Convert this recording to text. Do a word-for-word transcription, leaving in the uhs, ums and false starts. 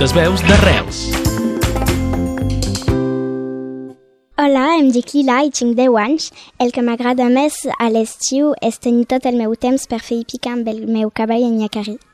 Moltes veus d'arrels. Hola, em dic Lila i tinc deu anys. El que m'agrada més a l'estiu és tenir tot el meu temps per fer hípica amb el meu cavall en Nyakari.